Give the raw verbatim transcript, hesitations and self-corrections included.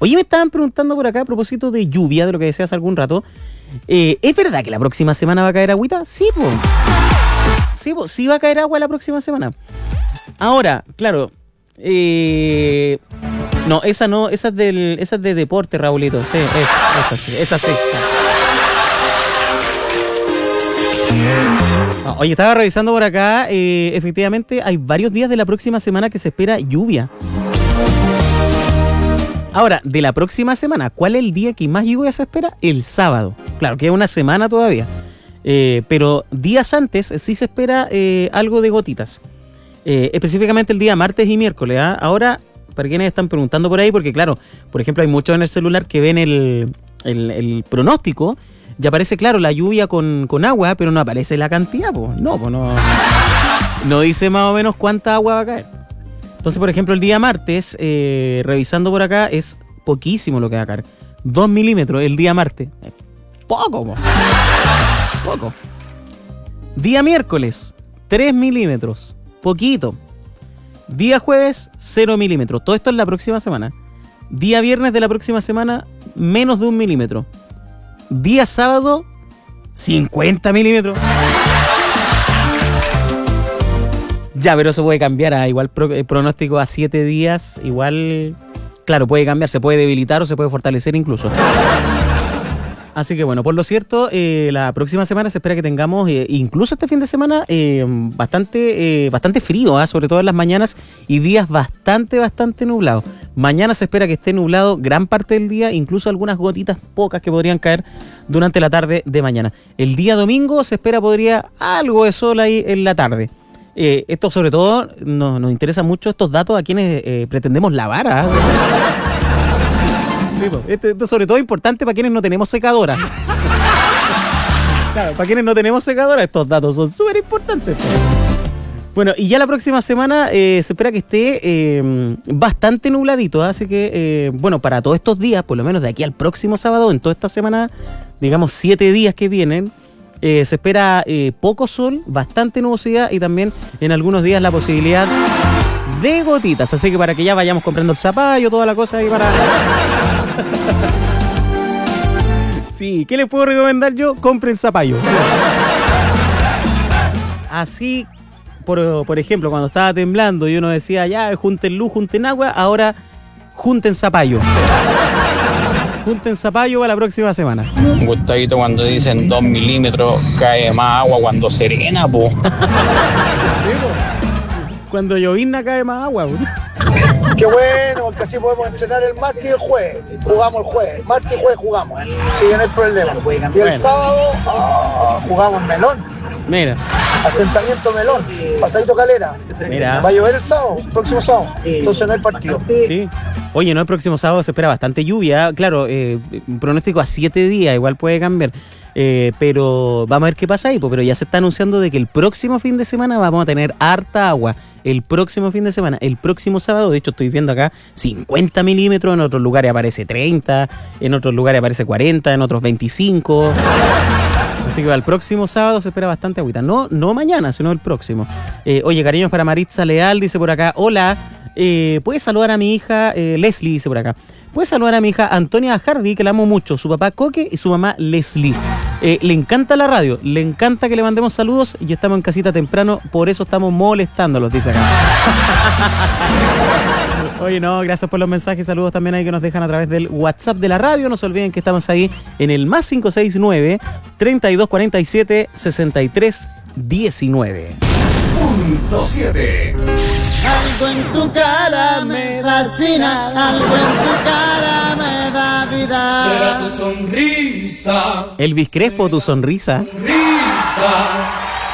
Oye, me estaban preguntando por acá a propósito de lluvia, de lo que decías hace algún rato. Eh, ¿Es verdad que la próxima semana va a caer agüita? Sí, po. Sí, po. Sí va a caer agua la próxima semana. Ahora, claro. Eh... No, esa no, esa es, del, esa es de deporte, Raulito. Sí, es, esa sí, esa sí. No, oye, estaba revisando por acá. Eh, efectivamente, hay varios días de la próxima semana que se espera lluvia. Ahora, de la próxima semana, ¿cuál es el día que más lluvia se espera? El sábado. Claro, que es una semana todavía. Eh, pero días antes sí se espera eh, algo de gotitas. Eh, específicamente el día martes y miércoles. ¿eh? Ahora, para quienes están preguntando por ahí, porque claro, por ejemplo, hay muchos en el celular que ven el, el, el pronóstico y aparece, claro, la lluvia con, con agua, pero no aparece la cantidad, pues. No, pues no, no dice más o menos cuánta agua va a caer. Entonces, por ejemplo, el día martes, eh, revisando por acá, es poquísimo lo que va a caer. Dos milímetros el día martes. Poco, po. Poco. Día miércoles, tres milímetros. Poquito. Día jueves, cero milímetros. Todo esto es la próxima semana. Día viernes de la próxima semana, menos de un milímetro. Día sábado, cincuenta milímetros. Ya, pero eso puede cambiar. ¿eh? Igual pro, eh, pronóstico a siete días, igual, claro, puede cambiar. Se puede debilitar o se puede fortalecer incluso. Así que bueno, por lo cierto, eh, la próxima semana se espera que tengamos, eh, incluso este fin de semana, eh, bastante, eh, bastante frío, ¿eh? Sobre todo en las mañanas y días bastante, bastante nublados. Mañana se espera que esté nublado gran parte del día, incluso algunas gotitas pocas que podrían caer durante la tarde de mañana. El día domingo se espera podría algo de sol ahí en la tarde. Eh, esto sobre todo nos, nos interesa mucho estos datos a quienes eh, pretendemos lavar, ¿eh? Sí, esto, esto sobre todo es importante para quienes no tenemos secadora. Claro, para quienes no tenemos secadora, estos datos son súper importantes. Bueno, y ya la próxima semana eh, se espera que esté eh, bastante nubladito, ¿eh? Así que, eh, bueno, para todos estos días, por lo menos de aquí al próximo sábado, en toda esta semana, digamos siete días que vienen, eh, se espera eh, poco sol, bastante nubosidad y también en algunos días la posibilidad de gotitas. Así que para que ya vayamos comprando el zapallo, toda la cosa ahí para... Sí, ¿qué les puedo recomendar yo? Compren zapallo. Así, por, por ejemplo, cuando estaba temblando y uno decía, ya, junten luz, junten agua, ahora junten zapallo. Junten zapallo para la próxima semana. Gustavito, cuando dicen dos milímetros, cae más agua cuando serena, po. Sí, po. Cuando llovizna cae más agua, po. Qué bueno, porque así podemos entrenar el martes y el jueves. Jugamos el jueves, martes y jueves jugamos. Sí, no hay problema. Y el bueno. sábado, oh, jugamos melón. Mira. Asentamiento melón, pasadito calera. Mira. Va a llover el sábado, próximo sábado. Entonces no hay partido. Sí. Oye, no, el próximo sábado se espera bastante lluvia. Claro, eh, pronóstico a siete días, igual puede cambiar. Eh, pero vamos a ver qué pasa ahí, pero ya se está anunciando de que el próximo fin de semana vamos a tener harta agua. El próximo fin de semana, el próximo sábado, de hecho estoy viendo acá cincuenta milímetros, en otros lugares aparece treinta, en otros lugares aparece cuarenta, en otros veinticinco. Así que el próximo sábado se espera bastante agüita. No, no mañana, sino el próximo. Eh, oye, cariños para Maritza Leal, dice por acá, hola, eh, ¿puedes saludar a mi hija eh, Leslie? Dice por acá. ¿Puedes saludar a mi hija Antonia Hardy, que la amo mucho, su papá Coque y su mamá Leslie? Eh, le encanta la radio, le encanta que le mandemos saludos y estamos en casita temprano, por eso estamos molestándolos, dice acá. Oye, no, gracias por los mensajes, saludos también ahí que nos dejan a través del WhatsApp de la radio. No se olviden que estamos ahí en el más cinco seis nueve, treinta y dos cuarenta y siete, sesenta y tres diecinueve. Punto siete. Algo en tu cara me fascina, algo en tu cara me da vida. Será tu sonrisa. Elvis Crespo, tu sonrisa. Sonrisa.